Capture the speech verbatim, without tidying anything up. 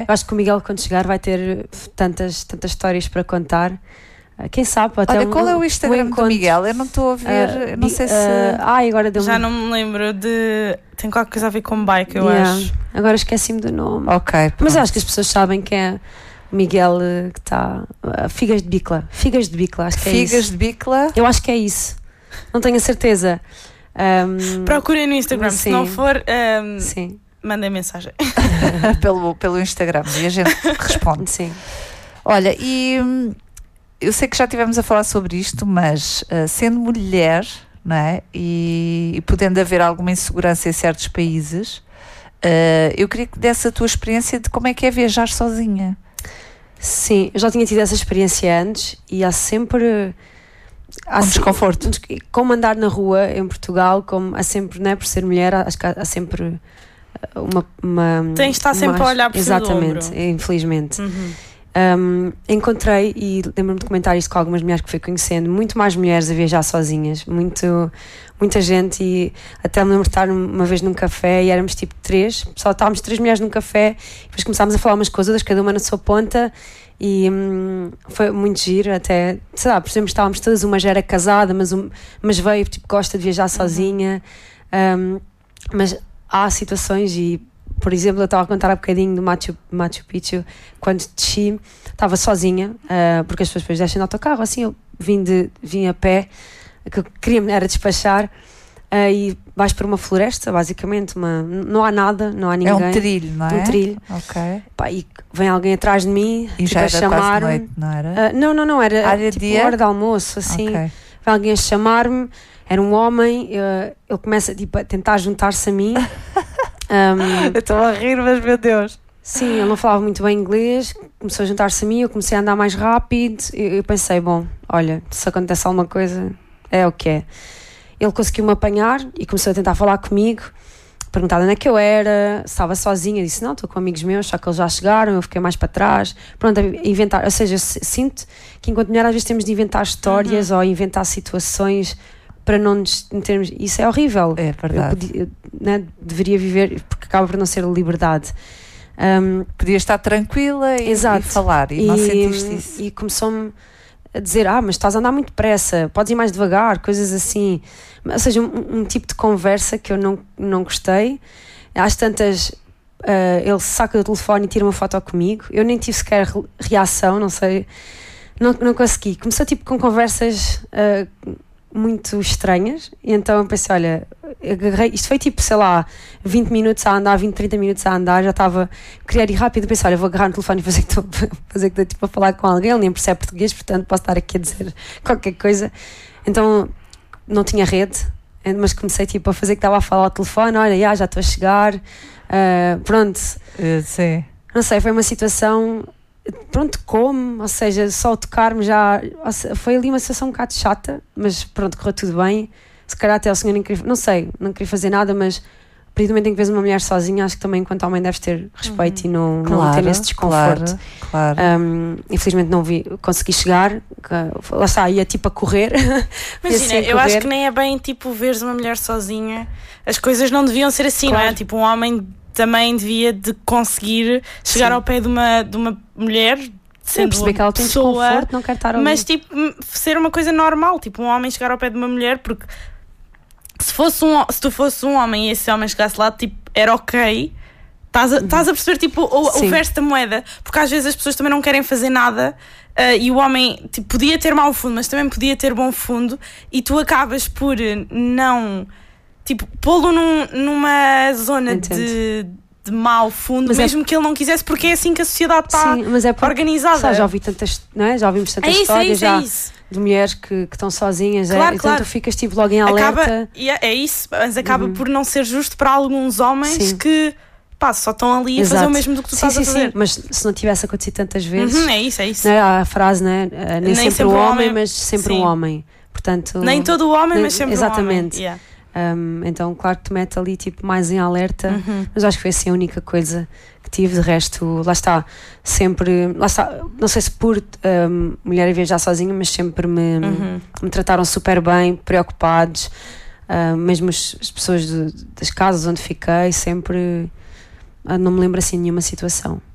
acho que o Miguel, quando chegar, vai ter tantas, tantas histórias para contar. Quem sabe, até Olha, um, qual é o Instagram um do Miguel? Eu não estou a ver, uh, eu não sei se... Uh, ah, agora deu Já não me lembro de... Tem qualquer coisa a ver com bike, eu yeah. acho. Agora esqueci-me do nome. Ok, pronto. Mas eu acho que as pessoas sabem que é o Miguel uh, que está... Uh, Figas de Bicla. Figas de Bicla, acho que é Figas isso. Figas de Bicla? Eu acho que é isso. Não tenho a certeza. Um, Procurem no Instagram, se não for... Um, sim. Mandem mensagem. pelo, pelo Instagram e a gente responde. Sim. Olha, e... Eu sei que já estivemos a falar sobre isto, mas uh, sendo mulher, não é? E, e podendo haver alguma insegurança em certos países, uh, eu queria que desse a tua experiência de como é que é viajar sozinha. Sim, eu já tinha tido essa experiência antes e há sempre... Há um desconforto. Como andar na rua em Portugal, como há sempre, não é? Por ser mulher, acho que há, há sempre uma... uma Tens de estar sempre uma, a olhar por cima do ombro. Exatamente, infelizmente. Uhum. Um, encontrei, e lembro-me de comentar isto com algumas mulheres que fui conhecendo, muito mais mulheres a viajar sozinhas, muito, muita gente, e até me lembro de estar uma vez num café e éramos tipo três, só estávamos três mulheres num café, e depois começámos a falar umas coisas, cada uma na sua ponta, e hum, foi muito giro, até, sei lá, por exemplo, estávamos todas, uma já era casada, mas, um, mas veio, tipo, gosta de viajar sozinha, um, mas há situações, e por exemplo, eu estava a contar há bocadinho do Machu, Machu Picchu, quando desci, estava sozinha, uh, porque as pessoas depois descem no autocarro, assim, eu vim, de, vim a pé, o que eu queria era despachar, uh, e vais para uma floresta, basicamente, uma, não há nada, não há ninguém. É um trilho, não é? Um trilho. Ok. Pá, e vem alguém atrás de mim, e tipo, já a era chamar-me. quase noite, não era? Uh, não, não, não, era ah, tipo dia? hora de almoço, assim, okay. Vem alguém a chamar-me, era um homem, uh, ele começa tipo, a tentar juntar-se a mim. Um, eu estou a rir, mas meu Deus. Sim, ele não falava muito bem inglês, começou a juntar-se a mim, eu comecei a andar mais rápido, e eu pensei, bom, olha, se acontece alguma coisa, é o que é. Ele conseguiu-me apanhar e começou a tentar falar comigo, perguntar onde é que eu era, estava sozinha, disse, não, estou com amigos meus, só que eles já chegaram, eu fiquei mais para trás, pronto, a inventar, ou seja, sinto que enquanto mulher às vezes temos de inventar histórias, uhum, ou inventar situações para não nos metermos, isso é horrível. É verdade. Eu, podia, eu né, deveria viver, porque acaba por não ser liberdade. Um, Podia estar tranquila e, e falar, e, e não sentiste isso. E começou-me a dizer, ah, mas estás a andar muito depressa, podes ir mais devagar, coisas assim. Ou seja, um, um tipo de conversa que eu não, não gostei. Às tantas, uh, ele saca o telefone e tira uma foto comigo, eu nem tive sequer reação, não sei, não, não consegui. Começou tipo com conversas... Uh, muito estranhas, e então eu pensei, olha, agarrei, isto foi tipo, sei lá, vinte minutos a andar, vinte, trinta minutos a andar, já estava, queria ir rápido, pensei, olha, vou agarrar no telefone e fazer que estou fazer que estou tipo a falar com alguém, ele nem percebe português, portanto posso estar aqui a dizer qualquer coisa. Então não tinha rede, mas comecei tipo a fazer que estava a falar ao telefone, olha, já, já estou a chegar, uh, pronto. Uh, sim. Não sei, foi uma situação... Pronto, como, ou seja, só tocar-me já, seja, foi ali uma situação um bocado chata, mas pronto, correu tudo bem. Se calhar até o senhor nem queria, não sei, não queria fazer nada, mas a partir do momento em que vês uma mulher sozinha, acho que também enquanto homem deves ter respeito, uhum, e não, claro, não ter esse desconforto. Claro, claro. Um, infelizmente não vi, consegui chegar, lá está, ia tipo a correr. Imagina, eu correr. Acho que nem é bem tipo veres uma mulher sozinha, as coisas não deviam ser assim, claro, não é? Tipo, um homem também devia de conseguir chegar, sim, ao pé de uma, de uma mulher, sendo perceber que ela tem pessoa, desconforto, não quer estar ali. Mas tipo, ser uma coisa normal, tipo um homem chegar ao pé de uma mulher, porque se, fosse um, se tu fosse um homem e esse homem chegasse lá, tipo, era ok, estás a, uhum, a perceber tipo, o, o verso da moeda, porque às vezes as pessoas também não querem fazer nada, uh, e o homem tipo, podia ter mau fundo, mas também podia ter bom fundo, e tu acabas por não... Tipo, pô-lo num, numa zona de, de mau fundo, mas mesmo é... que ele não quisesse, porque é assim que a sociedade está, sim, mas é porque, organizada. Sabe, já ouvi tantas, não é? Já ouvimos tantas é isso, histórias, é isso, já é isso, de mulheres que, que estão sozinhas, claro, é, claro, então tu ficas tipo logo em alerta. Acaba, é isso, mas acaba, uhum, por não ser justo para alguns homens, sim, que pá, só estão ali, exato, a fazer o mesmo do que tu, sim, estás, sim, a fazer. Sim, mas se não tivesse acontecido tantas vezes, uhum, é isso, é isso. Não é? Há a frase, não é? Nem, nem sempre, sempre o homem, homem, mas sempre sim, um homem. Portanto, nem todo o homem, nem, mas sempre exatamente. Um homem. Yeah. Um, então claro que te mete ali tipo mais em alerta, uhum, mas acho que foi assim a única coisa que tive. De resto, lá está, sempre, lá está, não sei se por um, mulher a viajar sozinha, mas sempre me, uhum, me trataram super bem, preocupados, uh, mesmo as, as pessoas de, das casas onde fiquei, sempre, uh, não me lembro assim de nenhuma situação.